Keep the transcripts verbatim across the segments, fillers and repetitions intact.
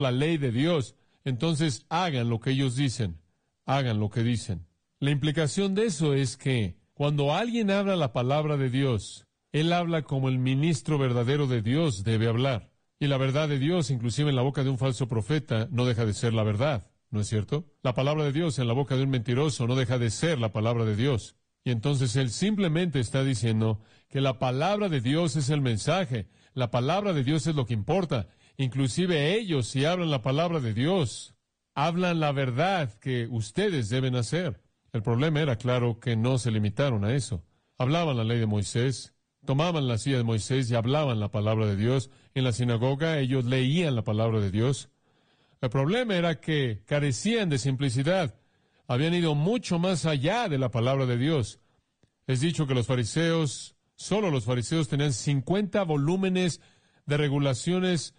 la ley de Dios, entonces hagan lo que ellos dicen, hagan lo que dicen. La implicación de eso es que cuando alguien habla la palabra de Dios, él habla como el ministro verdadero de Dios debe hablar. Y la verdad de Dios, inclusive en la boca de un falso profeta, no deja de ser la verdad, ¿no es cierto? La palabra de Dios en la boca de un mentiroso no deja de ser la palabra de Dios. Y entonces él simplemente está diciendo que la palabra de Dios es el mensaje, la palabra de Dios es lo que importa. Inclusive ellos, si hablan la palabra de Dios, hablan la verdad que ustedes deben hacer. El problema era, claro, que no se limitaron a eso. Hablaban la ley de Moisés, tomaban la silla de Moisés y hablaban la palabra de Dios. En la sinagoga ellos leían la palabra de Dios. El problema era que carecían de simplicidad. Habían ido mucho más allá de la palabra de Dios. Es dicho que los fariseos, solo los fariseos tenían cincuenta volúmenes de regulaciones,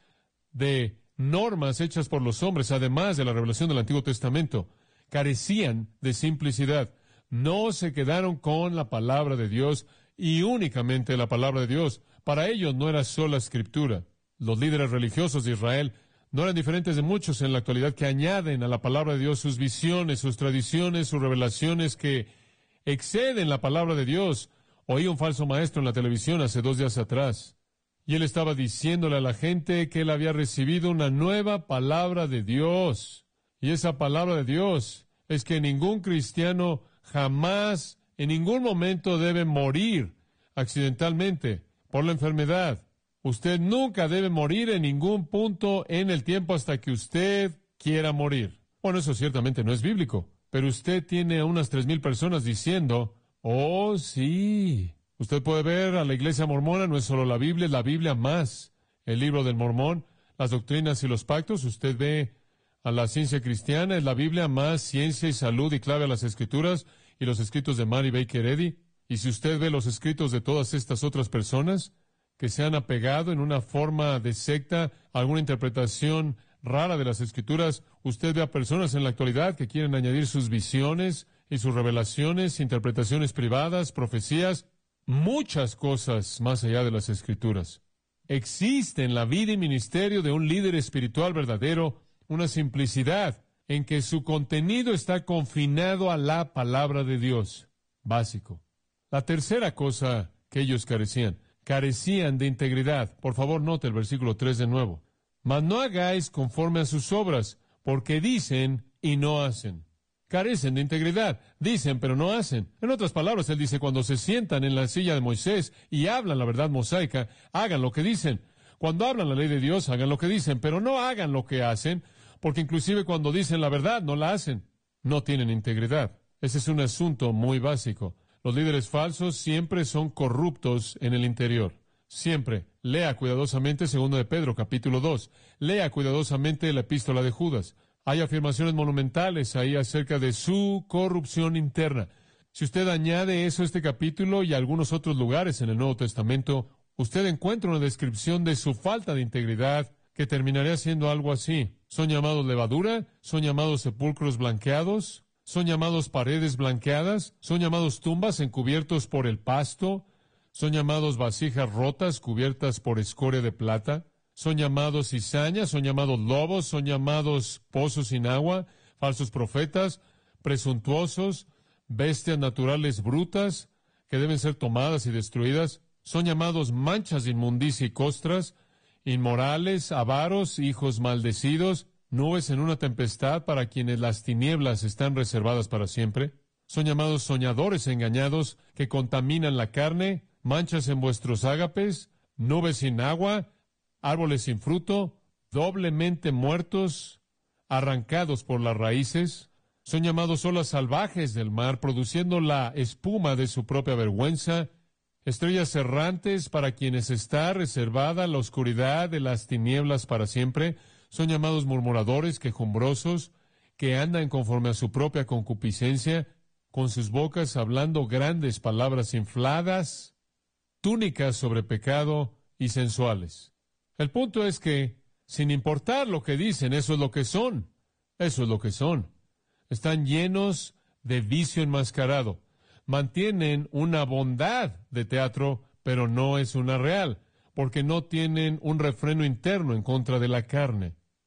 de normas hechas por los hombres, además de la revelación del Antiguo Testamento. Carecían de simplicidad. No se quedaron con la palabra de Dios y únicamente la palabra de Dios. Para ellos no era sola escritura. Los líderes religiosos de Israel no eran diferentes de muchos en la actualidad que añaden a la palabra de Dios sus visiones, sus tradiciones, sus revelaciones que exceden la palabra de Dios. Oí un falso maestro en la televisión hace dos días atrás, y él estaba diciéndole a la gente que él había recibido una nueva palabra de Dios. Y esa palabra de Dios es que ningún cristiano jamás, en ningún momento debe morir accidentalmente por la enfermedad. Usted nunca debe morir en ningún punto en el tiempo hasta que usted quiera morir. Bueno, eso ciertamente no es bíblico, pero usted tiene a unas tres mil personas diciendo, oh, sí. Usted puede ver a la iglesia mormona, no es solo la Biblia, es la Biblia más el libro del Mormón, las doctrinas y los pactos. Usted ve a la ciencia cristiana, es la Biblia más ciencia y salud y clave a las Escrituras y los escritos de Mary Baker Eddy. Y si usted ve los escritos de todas estas otras personas que se han apegado en una forma de secta a alguna interpretación rara de las Escrituras, usted ve a personas en la actualidad que quieren añadir sus visiones y sus revelaciones, interpretaciones privadas, profecías, muchas cosas más allá de las Escrituras. Existe en la vida y ministerio de un líder espiritual verdadero una simplicidad en que su contenido está confinado a la palabra de Dios. Básico. La tercera cosa que ellos carecían, carecían de integridad. Por favor, note el versículo tres de nuevo. Mas no hagáis conforme a sus obras, porque dicen y no hacen. Carecen de integridad. Dicen, pero no hacen. En otras palabras, él dice, cuando se sientan en la silla de Moisés y hablan la verdad mosaica, hagan lo que dicen. Cuando hablan la ley de Dios, hagan lo que dicen, pero no hagan lo que hacen, porque inclusive cuando dicen la verdad, no la hacen. No tienen integridad. Ese es un asunto muy básico. Los líderes falsos siempre son corruptos en el interior. Siempre. Lea cuidadosamente segundo de Pedro, capítulo dos. Lea cuidadosamente la epístola de Judas. Hay afirmaciones monumentales ahí acerca de su corrupción interna. Si usted añade eso a este capítulo y a algunos otros lugares en el Nuevo Testamento, usted encuentra una descripción de su falta de integridad que terminaría siendo algo así. Son llamados levadura, son llamados sepulcros blanqueados, son llamados paredes blanqueadas, son llamados tumbas encubiertos por el pasto, son llamados vasijas rotas cubiertas por escoria de plata, son llamados cizañas, son llamados lobos, son llamados pozos sin agua, falsos profetas, presuntuosos, bestias naturales brutas que deben ser tomadas y destruidas, son llamados manchas de inmundicia y costras, inmorales, avaros, hijos maldecidos, nubes en una tempestad para quienes las tinieblas están reservadas para siempre. Son llamados soñadores engañados que contaminan la carne, manchas en vuestros ágapes, nubes sin agua, árboles sin fruto, doblemente muertos, arrancados por las raíces. Son llamados olas salvajes del mar, produciendo la espuma de su propia vergüenza, estrellas errantes para quienes está reservada la oscuridad de las tinieblas para siempre. Son llamados murmuradores, quejumbrosos, que andan conforme a su propia concupiscencia, con sus bocas hablando grandes palabras infladas, túnicas sobre pecado y sensuales. El punto es que, sin importar lo que dicen, eso es lo que son. Eso es lo que son. Están llenos de vicio enmascarado. Mantienen una bondad de teatro, pero no es una real, porque no tienen un refreno interno en contra de la carne.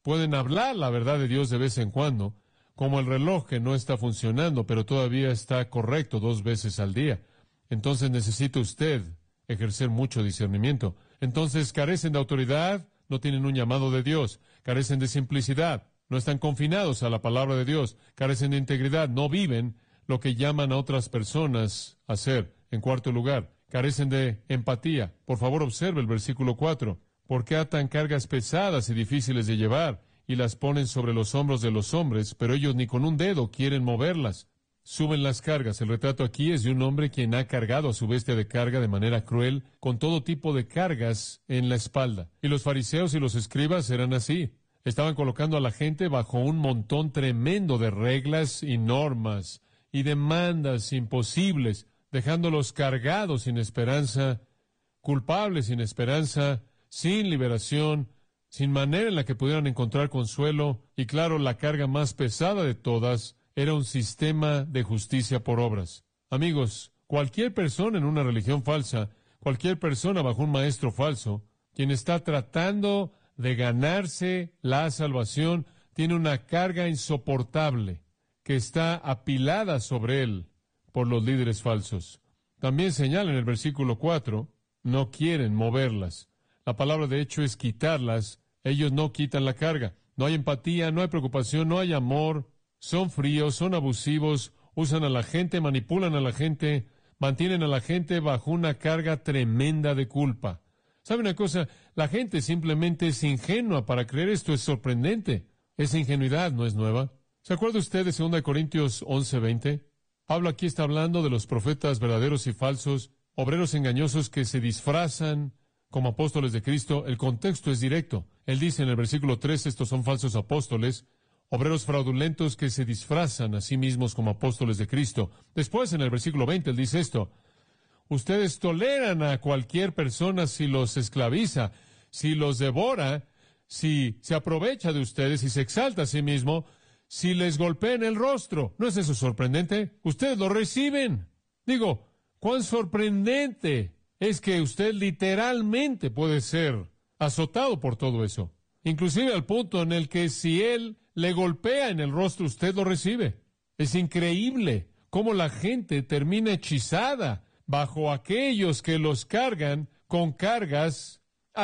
Pueden hablar la verdad de Dios de vez en cuando, como el reloj que no está funcionando, pero todavía está correcto dos veces al día. Entonces necesita usted ejercer mucho discernimiento. Entonces carecen de autoridad, no tienen un llamado de Dios, carecen de simplicidad, no están confinados a la palabra de Dios, carecen de integridad, no viven lo que llaman a otras personas a hacer. En cuarto lugar, carecen de empatía. Por favor, observe el versículo cuatro. ¿Por qué atan cargas pesadas y difíciles de llevar y las ponen sobre los hombros de los hombres, pero ellos ni con un dedo quieren moverlas? Suben las cargas. El retrato aquí es de un hombre quien ha cargado a su bestia de carga de manera cruel, con todo tipo de cargas en la espalda. Y los fariseos y los escribas eran así. Estaban colocando a la gente bajo un montón tremendo de reglas y normas y demandas imposibles, dejándolos cargados sin esperanza, culpables sin esperanza, sin liberación, sin manera en la que pudieran encontrar consuelo. Y claro, la carga más pesada de todas era un sistema de justicia por obras. Amigos, cualquier persona en una religión falsa, cualquier persona bajo un maestro falso, quien está tratando de ganarse la salvación, tiene una carga insoportable que está apilada sobre él por los líderes falsos. También señala en el versículo cuatro, no quieren moverlas. La palabra de hecho es quitarlas. Ellos no quitan la carga. No hay empatía, no hay preocupación, no hay amor. Son fríos, son abusivos, usan a la gente, manipulan a la gente, mantienen a la gente bajo una carga tremenda de culpa. ¿Sabe una cosa? La gente simplemente es ingenua para creer esto. Es sorprendente. Esa ingenuidad no es nueva. ¿Se acuerda usted de segunda Corintios once veinte? Pablo aquí está hablando de los profetas verdaderos y falsos, obreros engañosos que se disfrazan como apóstoles de Cristo. El contexto es directo. Él dice en el versículo tres, estos son falsos apóstoles, obreros fraudulentos que se disfrazan a sí mismos como apóstoles de Cristo. Después, en el versículo veinte, él dice esto, ustedes toleran a cualquier persona si los esclaviza, si los devora, si se aprovecha de ustedes, si se exalta a sí mismo, si les golpea en el rostro. ¿No es eso sorprendente? Ustedes lo reciben. Digo, cuán sorprendente es que usted literalmente puede ser azotado por todo eso. Inclusive al punto en el que si él le golpea en el rostro, usted lo recibe. Es increíble cómo la gente termina hechizada bajo aquellos que los cargan con cargas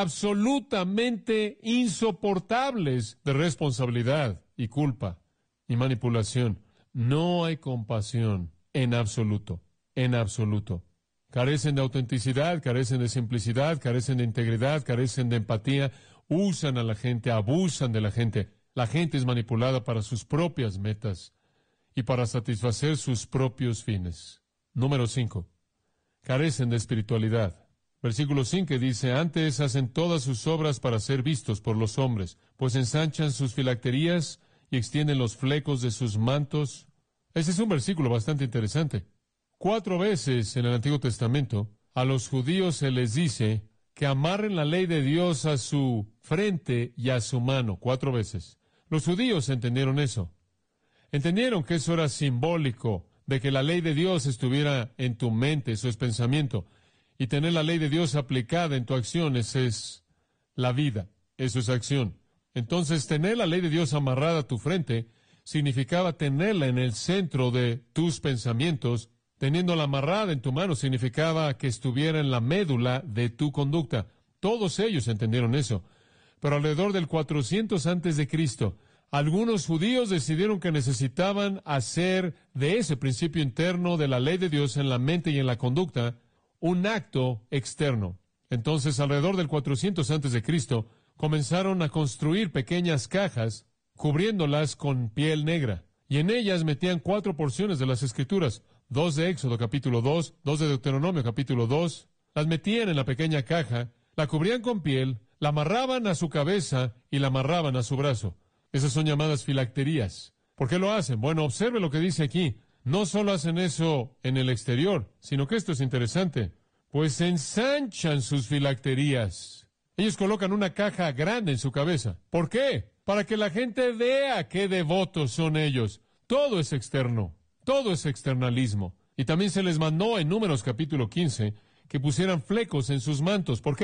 absolutamente insoportables de responsabilidad y culpa y manipulación. No hay compasión en absoluto, en absoluto. Carecen de autenticidad, carecen de simplicidad, carecen de integridad, carecen de empatía, usan a la gente, abusan de la gente. La gente es manipulada para sus propias metas y para satisfacer sus propios fines. Número cinco. Carecen de espiritualidad. Versículo cinco dice, antes hacen todas sus obras para ser vistos por los hombres, pues ensanchan sus filacterías y extienden los flecos de sus mantos. Ese es un versículo bastante interesante. Cuatro veces en el Antiguo Testamento a los judíos se les dice que amarren la ley de Dios a su frente y a su mano. Cuatro veces. Los judíos entendieron eso. Entendieron que eso era simbólico de que la ley de Dios estuviera en tu mente, eso es pensamiento. Y tener la ley de Dios aplicada en tu acción, esa es la vida, eso es acción. Entonces, tener la ley de Dios amarrada a tu frente significaba tenerla en el centro de tus pensamientos. Teniéndola amarrada en tu mano significaba que estuviera en la médula de tu conducta. Todos ellos entendieron eso. Pero alrededor del cuatrocientos antes de Cristo, algunos judíos decidieron que necesitaban hacer de ese principio interno de la ley de Dios en la mente y en la conducta un acto externo. Entonces, alrededor del cuatrocientos antes de Cristo, comenzaron a construir pequeñas cajas cubriéndolas con piel negra. Y en ellas metían cuatro porciones de las Escrituras. Dos de Éxodo capítulo dos, dos de Deuteronomio capítulo dos, las metían en la pequeña caja, la cubrían con piel, la amarraban a su cabeza y la amarraban a su brazo. Esas son llamadas filacterías. ¿Por qué lo hacen? Bueno, observe lo que dice aquí. No solo hacen eso en el exterior, sino que esto es interesante, pues ensanchan sus filacterías. Ellos colocan una caja grande en su cabeza. ¿Por qué? Para que la gente vea qué devotos son ellos. Todo es externo. Todo es externalismo. Y también se les mandó en Números capítulo quince que pusieran flecos en sus mantos. ¿Por qué?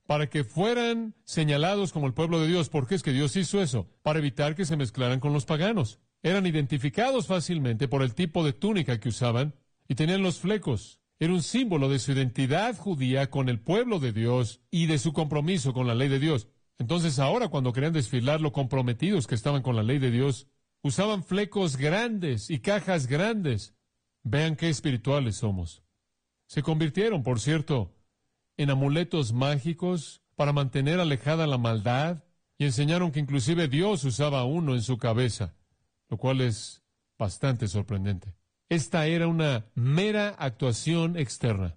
para que fueran señalados como el pueblo de Dios. ¿Por qué es que Dios hizo eso? Para evitar que se mezclaran con los paganos. Eran identificados fácilmente por el tipo de túnica que usaban y tenían los flecos. Era un símbolo de su identidad judía con el pueblo de Dios y de su compromiso con la ley de Dios. Entonces ahora, cuando querían desfilar lo comprometidos que estaban con la ley de Dios, usaban flecos grandes y cajas grandes. Vean qué espirituales somos. Se convirtieron, por cierto, en amuletos mágicos para mantener alejada la maldad, y enseñaron que inclusive Dios usaba uno en su cabeza, lo cual es bastante sorprendente. Esta era una mera actuación externa.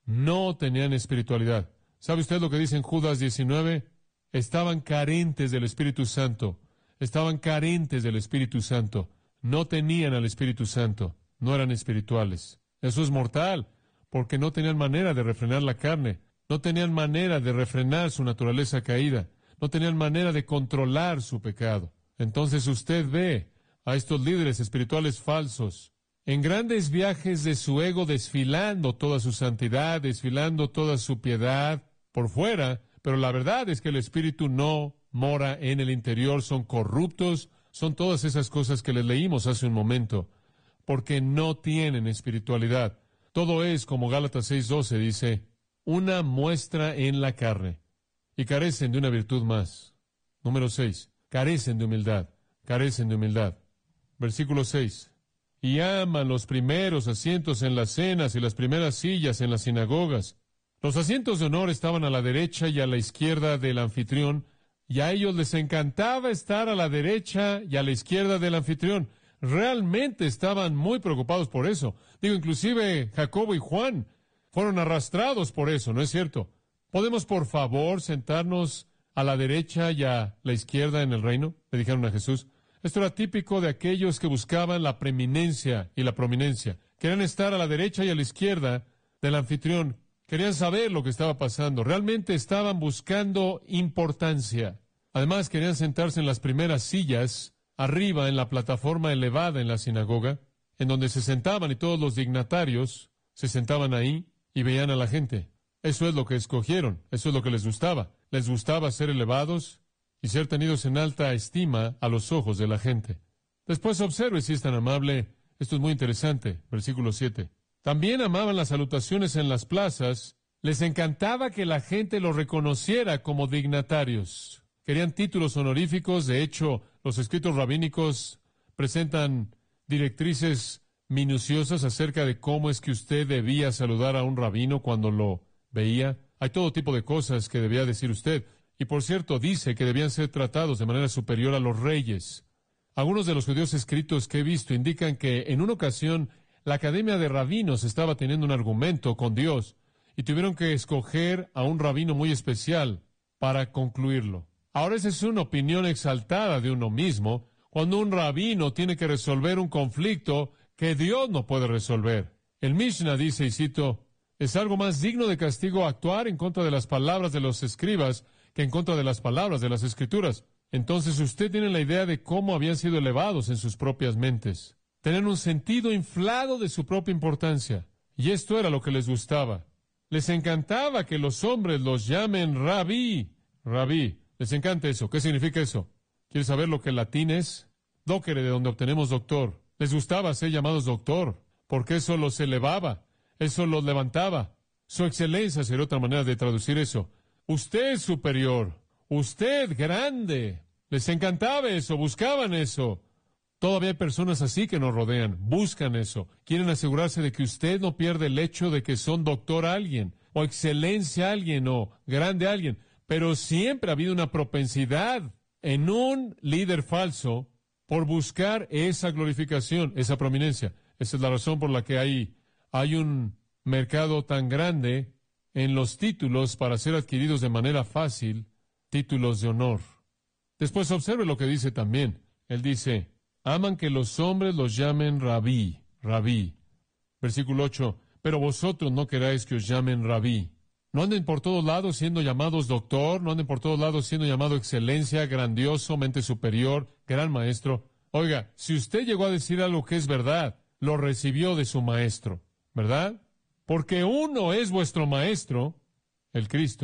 No tenían espiritualidad. ¿Sabe usted lo que dice en Judas diecinueve? Estaban carentes del Espíritu Santo. Estaban carentes del Espíritu Santo. No tenían al Espíritu Santo. No eran espirituales. Eso es mortal, porque no tenían manera de refrenar la carne. No tenían manera de refrenar su naturaleza caída. No tenían manera de controlar su pecado. Entonces usted ve a estos líderes espirituales falsos en grandes viajes de su ego, desfilando toda su santidad, desfilando toda su piedad por fuera, pero la verdad es que el Espíritu no mora en el interior. Son corruptos, son todas esas cosas que les leímos hace un momento, porque no tienen espiritualidad. Todo es, como Gálatas seis doce dice, una muestra en la carne, y carecen de una virtud más. Número seis, carecen de humildad, carecen de humildad. Versículo seis, y aman los primeros asientos en las cenas y las primeras sillas en las sinagogas. Los asientos de honor estaban a la derecha y a la izquierda del anfitrión, y a ellos les encantaba estar a la derecha y a la izquierda del anfitrión. Realmente estaban muy preocupados por eso. Digo, inclusive Jacobo y Juan fueron arrastrados por eso, ¿no es cierto? ¿Podemos, por favor, sentarnos a la derecha y a la izquierda en el reino?, le dijeron a Jesús. Esto era típico de aquellos que buscaban la preeminencia y la prominencia. Querían estar a la derecha y a la izquierda del anfitrión. Querían saber lo que estaba pasando. Realmente estaban buscando importancia. Además, querían sentarse en las primeras sillas, arriba en la plataforma elevada en la sinagoga, en donde se sentaban, y todos los dignatarios se sentaban ahí y veían a la gente. Eso es lo que escogieron, eso es lo que les gustaba. Les gustaba ser elevados y ser tenidos en alta estima a los ojos de la gente. Después observe, si es tan amable, esto es muy interesante, versículo siete. También amaban las salutaciones en las plazas, les encantaba que la gente los reconociera como dignatarios. Querían títulos honoríficos. De hecho, los escritos rabínicos presentan directrices minuciosas acerca de cómo es que usted debía saludar a un rabino cuando lo veía. Hay todo tipo de cosas que debía decir usted. Y por cierto, dice que debían ser tratados de manera superior a los reyes. Algunos de los judíos escritos que he visto indican que en una ocasión la Academia de Rabinos estaba teniendo un argumento con Dios y tuvieron que escoger a un rabino muy especial para concluirlo. Ahora, esa es una opinión exaltada de uno mismo, cuando un rabino tiene que resolver un conflicto que Dios no puede resolver. El Mishnah dice, y cito, es algo más digno de castigo actuar en contra de las palabras de los escribas que en contra de las palabras de las Escrituras. Entonces usted tiene la idea de cómo habían sido elevados en sus propias mentes. Tenían un sentido inflado de su propia importancia. Y esto era lo que les gustaba. Les encantaba que los hombres los llamen rabí. Rabí. Les encanta eso. ¿Qué significa eso? ¿Quieres saber lo que el latín es? Docere, de donde obtenemos doctor. Les gustaba ser llamados doctor, porque eso los elevaba. Eso los levantaba. Su excelencia sería otra manera de traducir eso. Usted es superior. Usted grande. Les encantaba eso, buscaban eso. Todavía hay personas así que nos rodean, buscan eso. Quieren asegurarse de que usted no pierde el hecho de que son doctor a alguien, o excelencia a alguien, o grande a alguien. Pero siempre ha habido una propensidad en un líder falso por buscar esa glorificación, esa prominencia. Esa es la razón por la que hay, hay un mercado tan grande en los títulos para ser adquiridos de manera fácil, títulos de honor. Después observe lo que dice también. Él dice, aman que los hombres los llamen rabí, rabí. Versículo ocho, pero vosotros no queráis que os llamen rabí. No anden por todos lados siendo llamados doctor, no anden por todos lados siendo llamado excelencia, grandioso, mente superior, gran maestro. Oiga, si usted llegó a decir algo que es verdad, lo recibió de su maestro, ¿verdad? Porque uno es vuestro maestro, el Cristo,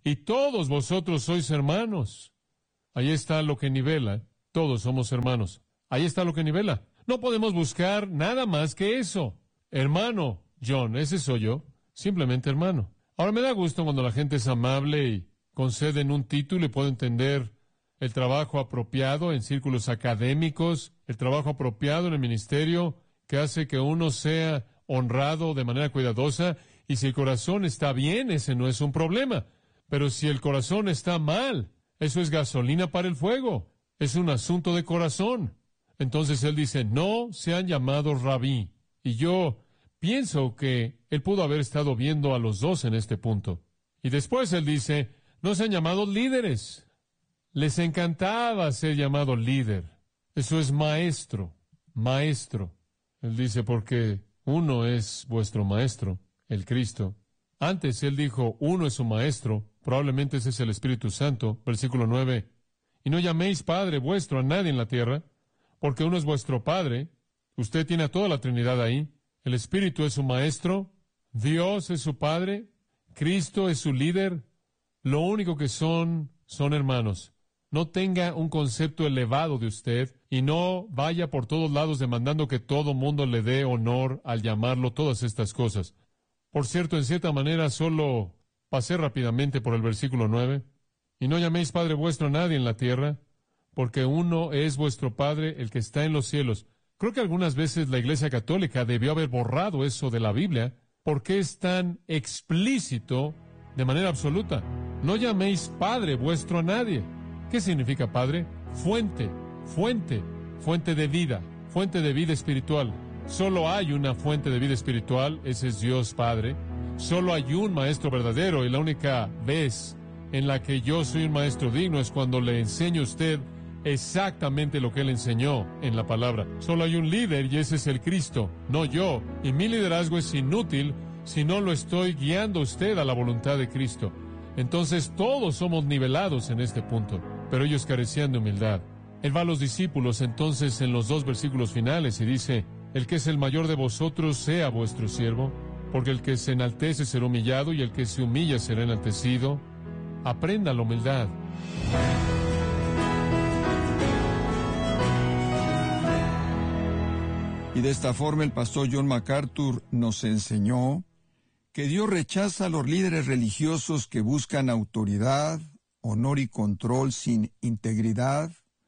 y todos vosotros sois hermanos. Ahí está lo que nivela. Todos somos hermanos. Ahí está lo que nivela. No podemos buscar nada más que eso. Hermano, John, ese soy yo. Simplemente hermano. Ahora me da gusto cuando la gente es amable y conceden un título y puedo entender el trabajo apropiado en círculos académicos, el trabajo apropiado en el ministerio, que hace que uno sea honrado de manera cuidadosa, y si el corazón está bien, ese no es un problema. Pero si el corazón está mal, eso es gasolina para el fuego. Es un asunto de corazón. Entonces él dice, no sean llamados rabí. Y yo pienso que él pudo haber estado viendo a los dos en este punto. Y después él dice, no sean llamados líderes. Les encantaba ser llamado líder. Eso es maestro, maestro. Él dice, porque uno es vuestro maestro, el Cristo. Antes él dijo, uno es su maestro, probablemente ese es el Espíritu Santo, versículo nueve. Y no llaméis Padre vuestro a nadie en la tierra, porque uno es vuestro Padre. Usted tiene a toda la Trinidad ahí. El Espíritu es su maestro, Dios es su Padre, Cristo es su líder. Lo único que son, son hermanos. No tenga un concepto elevado de usted y no vaya por todos lados demandando que todo mundo le dé honor al llamarlo todas estas cosas. Por cierto, en cierta manera solo pasé rápidamente por el versículo nueve. Y no llaméis Padre vuestro a nadie en la tierra, porque uno es vuestro Padre, el que está en los cielos. Creo que algunas veces la Iglesia Católica debió haber borrado eso de la Biblia, porque es tan explícito de manera absoluta. No llaméis Padre vuestro a nadie. ¿Qué significa Padre? Fuente, fuente, fuente de vida, fuente de vida espiritual. Solo hay una fuente de vida espiritual, ese es Dios Padre. Solo hay un maestro verdadero, y la única vez en la que yo soy un maestro digno es cuando le enseño a usted exactamente lo que él enseñó en la palabra. Solo hay un líder y ese es el Cristo, no yo. Y mi liderazgo es inútil si no lo estoy guiando a usted a la voluntad de Cristo. Entonces todos somos nivelados en este punto, pero ellos carecían de humildad. Él va a los discípulos entonces en los dos versículos finales y dice, el que es el mayor de vosotros sea vuestro siervo, porque el que se enaltece será humillado y el que se humilla será enaltecido. Aprenda la humildad. Y de esta forma el pastor John MacArthur nos enseñó que Dios rechaza a los líderes religiosos que buscan autoridad, honor y control sin integridad,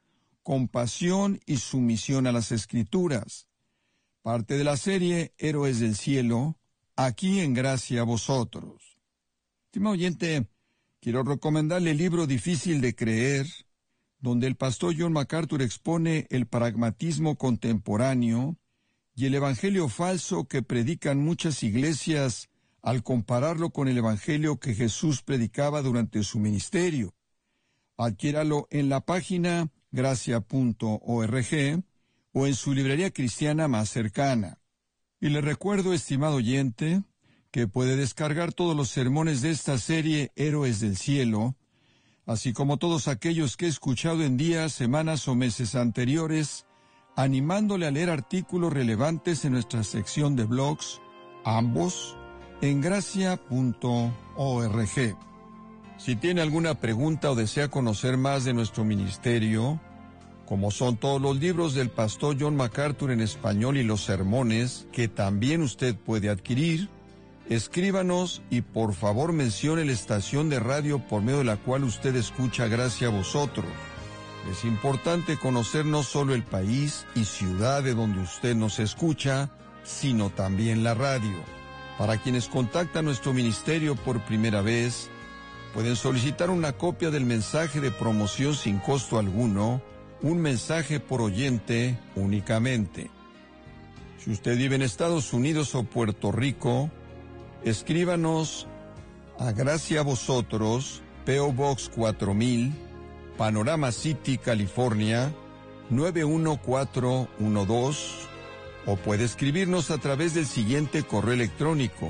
compasión y sumisión a las Escrituras. Parte de la serie Héroes del Cielo, aquí en Gracia a Vosotros. Estimado oyente, quiero recomendarle el libro Difícil de Creer, donde el pastor John MacArthur expone el pragmatismo contemporáneo y el evangelio falso que predican muchas iglesias al compararlo con el evangelio que Jesús predicaba durante su ministerio. Adquiéralo en la página gracia punto org o en su librería cristiana más cercana. Y le recuerdo, estimado oyente, que puede descargar todos los sermones de esta serie Héroes del Cielo, así como todos aquellos que he escuchado en días, semanas o meses anteriores, animándole a leer artículos relevantes en nuestra sección de blogs, ambos en gracia punto org. Si tiene alguna pregunta o desea conocer más de nuestro ministerio, como son todos los libros del pastor John MacArthur en español y los sermones, que también usted puede adquirir, escríbanos y por favor mencione la estación de radio por medio de la cual usted escucha Gracia a Vosotros. Es importante conocer no solo el país y ciudad de donde usted nos escucha, sino también la radio. Para quienes contactan nuestro ministerio por primera vez, pueden solicitar una copia del mensaje de promoción sin costo alguno, un mensaje por oyente únicamente. Si usted vive en Estados Unidos o Puerto Rico, escríbanos a Gracia a Vosotros, P O Box cuatro mil, Panorama City, California, nueve uno cuatro uno dos, o puede escribirnos a través del siguiente correo electrónico,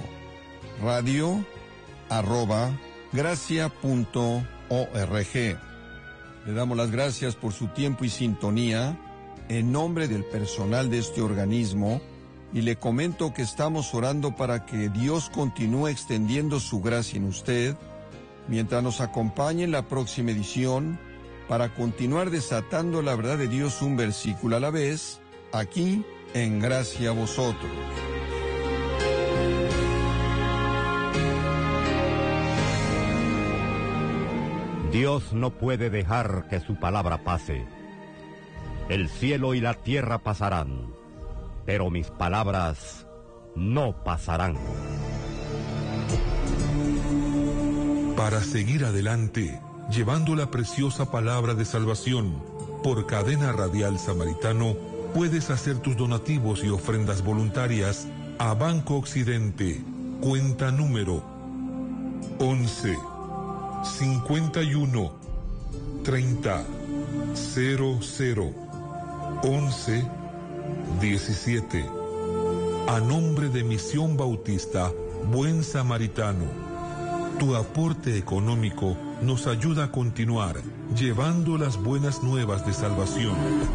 radio arroba gracia punto org. Le damos las gracias por su tiempo y sintonía en nombre del personal de este organismo y le comento que estamos orando para que Dios continúe extendiendo su gracia en usted mientras nos acompañe en la próxima edición para continuar desatando la verdad de Dios un versículo a la vez, aquí en Gracia a Vosotros. Dios no puede dejar que su palabra pase. El cielo y la tierra pasarán, pero mis palabras no pasarán. Para seguir adelante, llevando la preciosa palabra de salvación, por Cadena Radial Samaritano, puedes hacer tus donativos y ofrendas voluntarias a Banco Occidente, cuenta número once, cincuenta y uno, treinta, cero cero, once, diecisiete. A nombre de Misión Bautista Buen Samaritano. Tu aporte económico nos ayuda a continuar llevando las buenas nuevas de salvación.